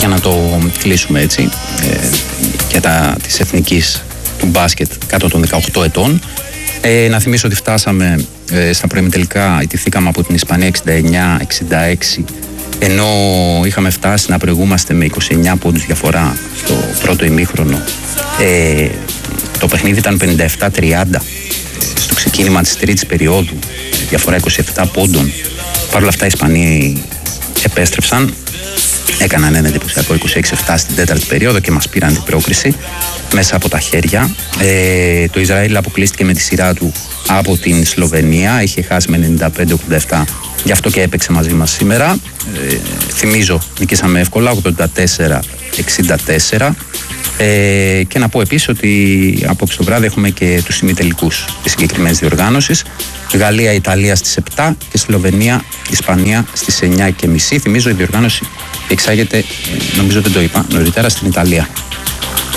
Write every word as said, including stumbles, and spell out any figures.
για να το κλείσουμε έτσι, ε, για τα της εθνικής του μπάσκετ κάτω των δεκαοκτώ ετών. Ε, να θυμίσω ότι φτάσαμε ε, στα προημιτελικά, ιτηθήκαμε από την Ισπανία εξήντα εννιά εξήντα έξι, ενώ είχαμε φτάσει να προηγούμαστε με είκοσι εννιά πόντους διαφορά στο πρώτο ημίχρονο. Ε, το παιχνίδι ήταν πενήντα επτά τριάντα στο ξεκίνημα της τρίτης περίοδου, διαφορά είκοσι επτά πόντων. Παρ' όλα αυτά οι Ισπανοί επέστρεψαν, έκαναν ένα εντυπωσιακό είκοσι έξι επτά στην τέταρτη περίοδο και μας πήραν την πρόκριση μέσα από τα χέρια. Ε, το Ισραήλ αποκλείστηκε με τη σειρά του από την Σλοβενία, είχε χάσει με ενενήντα πέντε ογδόντα επτά, γι' αυτό και έπαιξε μαζί μας σήμερα. Ε, θυμίζω, νικήσαμε εύκολα, ογδόντα τέσσερα εξήντα τέσσερα. Ε, και να πω επίσης ότι απόψε το βράδυ έχουμε και τους ημιτελικούς της συγκεκριμένης διοργάνωσης. Γαλλία-Ιταλία στις επτά και Σλοβενία-Ισπανία στις εννιά και μισή. Θυμίζω η διοργάνωση εξάγεται, νομίζω δεν το είπα, νωρίτερα στην Ιταλία.